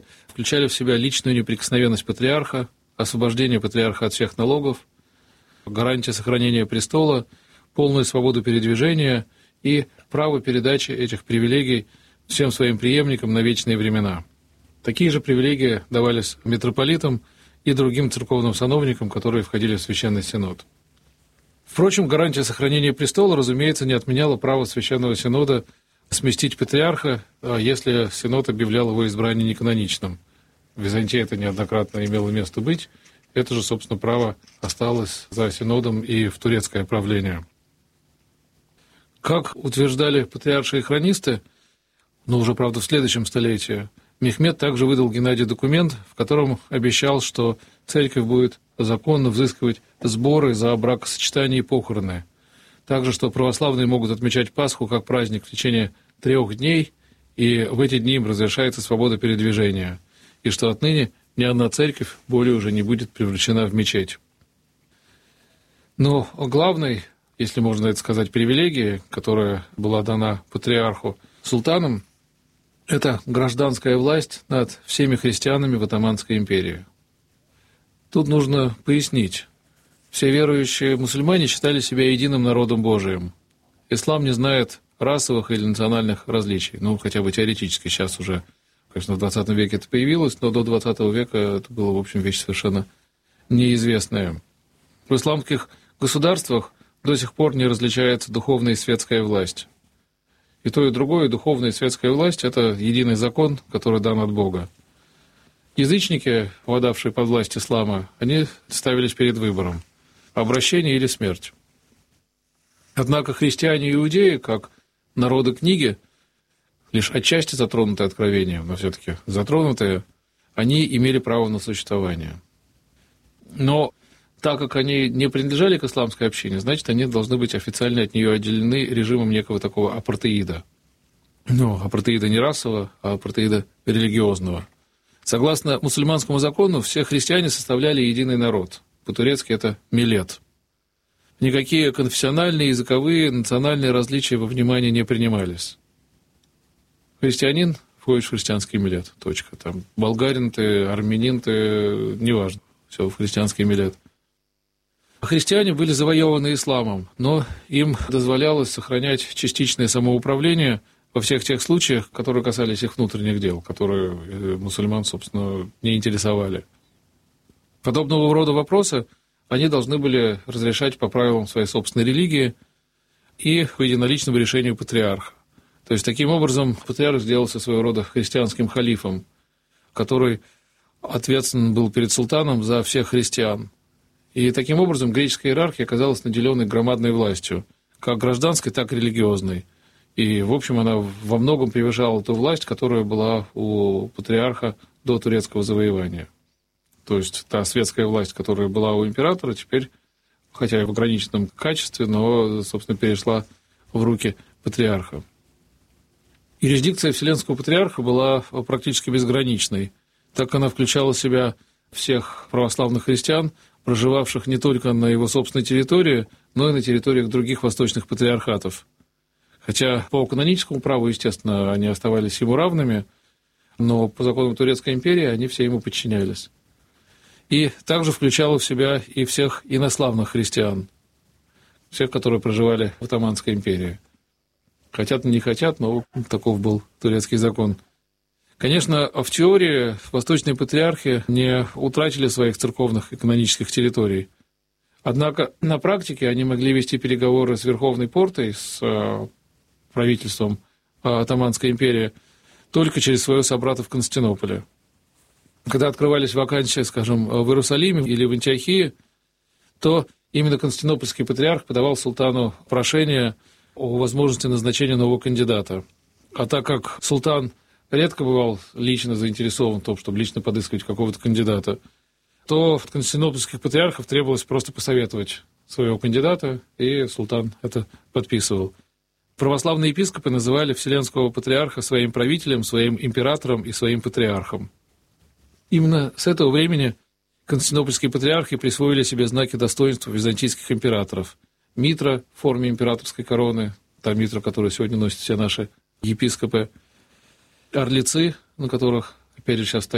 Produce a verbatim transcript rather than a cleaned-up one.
включали в себя личную неприкосновенность патриарха, освобождение патриарха от всех налогов, гарантия сохранения престола, полную свободу передвижения и право передачи этих привилегий всем своим преемникам на вечные времена. Такие же привилегии давались митрополитам и другим церковным сановникам, которые входили в Священный Синод. Впрочем, гарантия сохранения престола, разумеется, не отменяла право Священного Синода сместить патриарха, если Синод объявлял его избрание неканоничным. В Византии это неоднократно имело место быть. Это же, собственно, право осталось за Синодом и в турецкое правление. Как утверждали патриарши и хронисты, но уже, правда, в следующем столетии, Мехмед также выдал Геннадию документ, в котором обещал, что церковь будет законно взыскивать сборы за бракосочетание и похороны. Также, что православные могут отмечать Пасху как праздник в течение трех дней, и в эти дни им разрешается свобода передвижения, и что отныне ни одна церковь более уже не будет превращена в мечеть. Но главной, если можно это сказать, привилегией, которая была дана патриарху султаном, это гражданская власть над всеми христианами в Отоманской империи. Тут нужно пояснить. Все верующие мусульмане считали себя единым народом Божиим. Ислам не знает расовых или национальных различий. Ну, хотя бы теоретически сейчас уже, конечно, в двадцатом веке это появилось, но до двадцатого века это было, в общем, вещь совершенно неизвестная. В исламских государствах до сих пор не различается духовная и светская власть. И то, и другое, духовная и светская власть – это единый закон, который дан от Бога. Язычники, попадавшие под власть ислама, они ставились перед выбором – обращение или смерть. Однако христиане и иудеи, как народы книги, лишь отчасти затронутые откровением, но все-таки затронутые, они имели право на существование. Но так как они не принадлежали к исламской общине, значит, они должны быть официально от нее отделены режимом некого такого апартеида. Ну, апартеида не расового, а апартеида религиозного. Согласно мусульманскому закону, все христиане составляли единый народ. По-турецки это миллет. Никакие конфессиональные, языковые, национальные различия во внимание не принимались. Христианин входит в христианский миллет. Точка. Там болгарин ты, армянин ты, неважно. Все в христианский миллет. Христиане были завоеваны исламом, но им дозволялось сохранять частичное самоуправление во всех тех случаях, которые касались их внутренних дел, которые мусульман, собственно, не интересовали. Подобного рода вопросы они должны были разрешать по правилам своей собственной религии и по единоличному решению патриарха. То есть, таким образом, патриарх сделался своего рода христианским халифом, который ответственен был перед султаном за всех христиан. И таким образом греческая иерархия оказалась наделенной громадной властью, как гражданской, так и религиозной. И, в общем, она во многом превышала ту власть, которая была у патриарха до турецкого завоевания. То есть та светская власть, которая была у императора, теперь, хотя и в ограниченном качестве, но, собственно, перешла в руки патриарха. Юрисдикция Вселенского патриарха была практически безграничной, так как она включала в себя всех православных христиан, проживавших не только на его собственной территории, но и на территориях других восточных патриархатов. Хотя по каноническому праву, естественно, они оставались ему равными, но по законам Турецкой империи они все ему подчинялись. И также включала в себя и всех инославных христиан, всех, которые проживали в Отоманской империи. Хотят, не хотят, но таков был турецкий закон. Конечно, в теории восточные патриархи не утратили своих церковных и канонических территорий. Однако на практике они могли вести переговоры с Верховной Портой, с правительством Отоманской империи, только через своего собрата в Константинополе. Когда открывались вакансии, скажем, в Иерусалиме или в Антиохии, то именно константинопольский патриарх подавал султану прошение о возможности назначения нового кандидата. А так как султан редко бывал лично заинтересован в том, чтобы лично подыскивать какого-то кандидата, то от константинопольских патриархов требовалось просто посоветовать своего кандидата, и султан это подписывал. Православные епископы называли Вселенского патриарха своим правителем, своим императором и своим патриархом. Именно с этого времени константинопольские патриархи присвоили себе знаки достоинства византийских императоров. Митра в форме императорской короны, та митра, которую сегодня носят все наши епископы, орлицы, на которых, опять же, сейчас стоят